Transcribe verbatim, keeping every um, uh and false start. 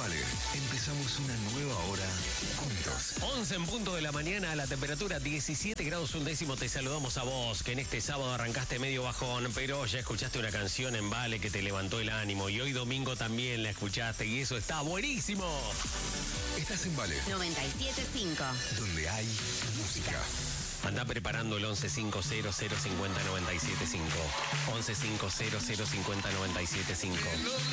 Vale, empezamos una nueva hora juntos. once en punto de la mañana, la temperatura diecisiete grados un décimo. Te saludamos a vos, que en este sábado arrancaste medio bajón, pero ya escuchaste una canción en Vale que te levantó el ánimo y hoy domingo también la escuchaste y eso está buenísimo. Estás en Vale, noventa y siete punto cinco. donde hay música. Anda preparando el once cinco cero cero cincuenta noventa y siete cinco. once cinco cero cero cincuenta noventa y siete cinco.